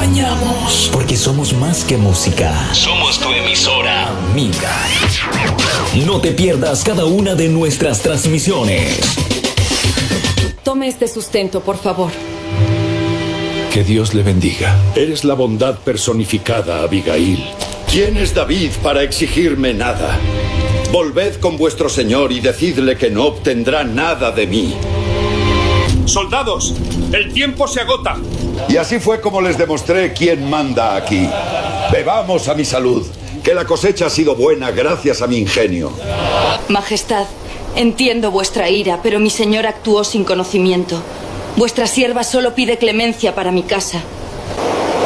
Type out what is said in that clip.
acompañamos. Porque somos más que música. Somos tu emisora amiga. No te pierdas cada una de nuestras transmisiones. Tome este sustento, por favor. Que Dios le bendiga. Eres la bondad personificada, Abigail. ¿Quién es David para exigirme nada? Volved con vuestro señor y decidle que no obtendrá nada de mí. ¡Soldados! ¡El tiempo se agota! Y así fue como les demostré quién manda aquí. Bebamos a mi salud, que la cosecha ha sido buena gracias a mi ingenio. Majestad, entiendo vuestra ira, pero mi señor actuó sin conocimiento. Vuestra sierva solo pide clemencia para mi casa.